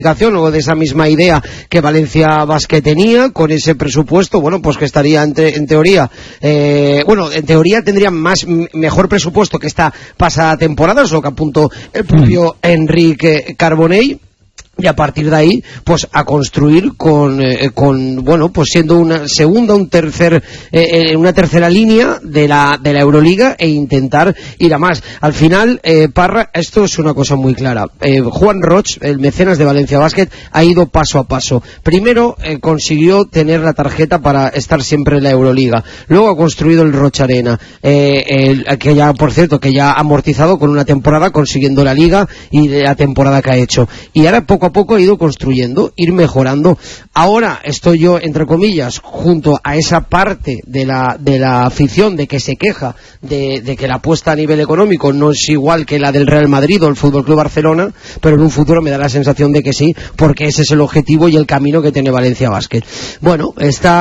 o de esa misma idea que Valencia Basket tenía, con ese presupuesto, bueno, pues que estaría en teoría, en teoría tendría mejor presupuesto que esta pasada temporada, es lo que apuntó el propio Enrique Carbonell. Y a partir de ahí, pues a construir con pues siendo una segunda, una tercera línea de la Euroliga e intentar ir a más. Al final, Parra, esto es una cosa muy clara. Juan Roig, el mecenas de Valencia Basket, ha ido paso a paso. Primero consiguió tener la tarjeta para estar siempre en la Euroliga. Luego ha construido el Roig Arena, que ya, por cierto, que ya ha amortizado con una temporada consiguiendo la Liga y la temporada que ha hecho. Y ahora poco a poco ha ido construyendo, ir mejorando. Ahora estoy yo, entre comillas, junto a esa parte de la afición de que se queja de que la apuesta a nivel económico no es igual que la del Real Madrid o el Fútbol Club Barcelona, pero en un futuro me da la sensación de que sí, porque ese es el objetivo y el camino que tiene Valencia Basket. Bueno,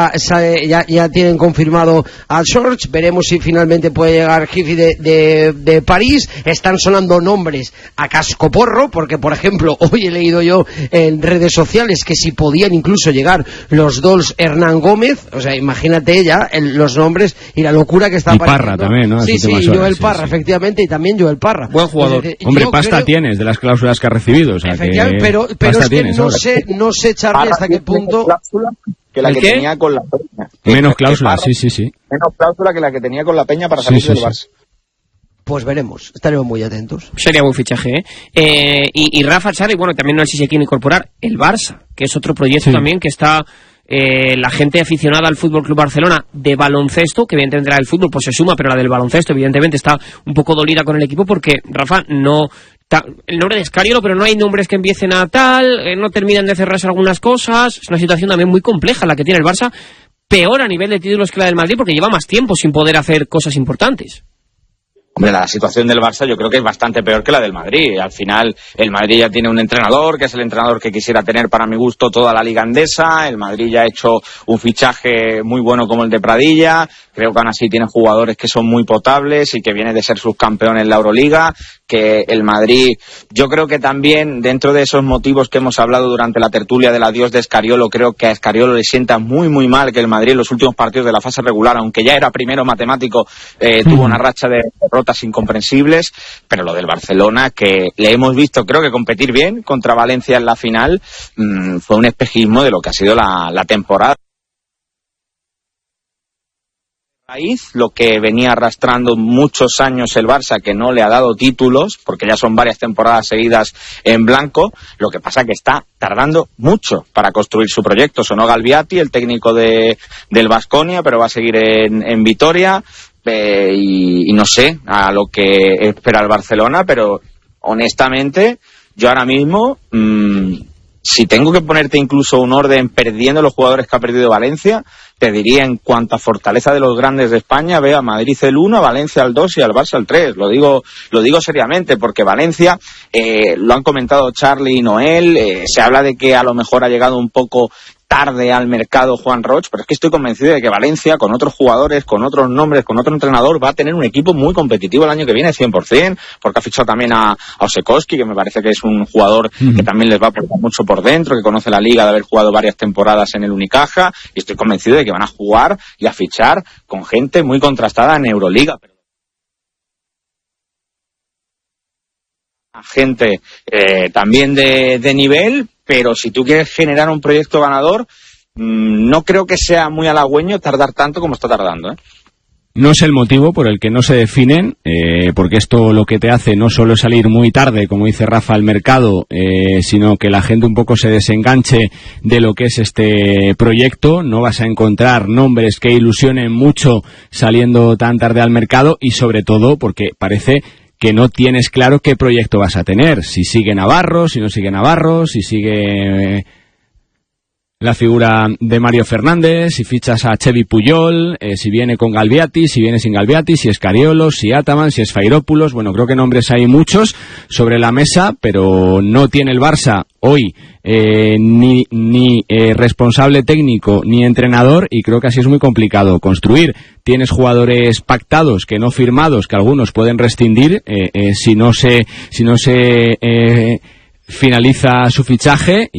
ya tienen confirmado al George, veremos si finalmente puede llegar Gifi de París. Están sonando nombres a cascoporro, porque por ejemplo hoy he leído yo en redes sociales que si podían incluso llegar los dos Hernán Gómez, o sea, imagínate ya los nombres y la locura que está apareciendo. Parra también, ¿no? Sí, Joel Parra, efectivamente, y también Joel Parra. Buen jugador. Hombre, pasta tienes de las cláusulas que ha recibido, o sea, pero es que no sé, Charlie, hasta qué punto... Que la que tenía con la Peña. Menos cláusula, sí. Menos cláusula que la que tenía con la Peña para salir del Barça. Pues veremos, estaremos muy atentos. Sería buen fichaje, y Rafa, Charlie, bueno, también no sé si se quiere incorporar el Barça, que es otro proyecto también que está la gente aficionada al Fútbol Club Barcelona de baloncesto, que evidentemente la del fútbol pues se suma, pero la del baloncesto evidentemente está un poco dolida con el equipo porque, Rafa, el nombre de Escariolo, pero no hay nombres que empiecen a no terminan de cerrarse algunas cosas. Es una situación también muy compleja la que tiene el Barça, peor a nivel de títulos que la del Madrid porque lleva más tiempo sin poder hacer cosas importantes. Hombre, la situación del Barça yo creo que es bastante peor que la del Madrid. Al final, el Madrid ya tiene un entrenador, que es el entrenador que quisiera tener para mi gusto toda la Liga Endesa. El Madrid ya ha hecho un fichaje muy bueno como el de Pradilla. Creo que aún así tiene jugadores que son muy potables y que viene de ser subcampeón en la Euroliga. Que el Madrid, yo creo que también dentro de esos motivos que hemos hablado durante la tertulia del adiós de Escariolo, creo que a Escariolo le sienta muy muy mal que el Madrid en los últimos partidos de la fase regular, aunque ya era primero matemático, tuvo una racha de derrotas incomprensibles. Pero lo del Barcelona, que le hemos visto creo que competir bien contra Valencia en la final, fue un espejismo de lo que ha sido la temporada. Lo que venía arrastrando muchos años el Barça, que no le ha dado títulos, porque ya son varias temporadas seguidas en blanco. Lo que pasa que está tardando mucho para construir su proyecto. Sonó Galbiati, el técnico del Baskonia, pero va a seguir en Vitoria, y no sé a lo que espera el Barcelona, pero honestamente yo ahora mismo, si tengo que ponerte incluso un orden perdiendo los jugadores que ha perdido Valencia, te diría en cuanto a fortaleza de los grandes de España, ve a Madrid el 1, a Valencia el 2 y al Barça el 3. Lo digo seriamente, porque Valencia, lo han comentado Charlie y Noel, se habla de que a lo mejor ha llegado un poco tarde al mercado Juan Roig, pero es que estoy convencido de que Valencia, con otros jugadores, con otros nombres, con otro entrenador, va a tener un equipo muy competitivo el año que viene, 100%, porque ha fichado también a Osekowski, que me parece que es un jugador que también les va a aportar mucho por dentro, que conoce la liga de haber jugado varias temporadas en el Unicaja, y estoy convencido de que van a jugar y a fichar con gente muy contrastada en Euroliga. A gente también de nivel, pero si tú quieres generar un proyecto ganador, no creo que sea muy halagüeño tardar tanto como está tardando, No es el motivo por el que no se definen, porque esto lo que te hace no solo es salir muy tarde, como dice Rafa, al mercado, sino que la gente un poco se desenganche de lo que es este proyecto. No vas a encontrar nombres que ilusionen mucho saliendo tan tarde al mercado, y sobre todo porque parece que no tienes claro qué proyecto vas a tener. Si sigue Navarro, si no sigue Navarro, si sigue la figura de Mario Fernández, si fichas a Xevi Puyol, si viene con Galbiati, si viene sin Galbiati, si es Escariolo, si Ataman, si es Fairópulos. Bueno, creo que nombres hay muchos sobre la mesa, pero no tiene el Barça hoy ni responsable técnico ni entrenador, y creo que así es muy complicado construir. Tienes jugadores pactados que no firmados, que algunos pueden rescindir si no se finaliza su fichaje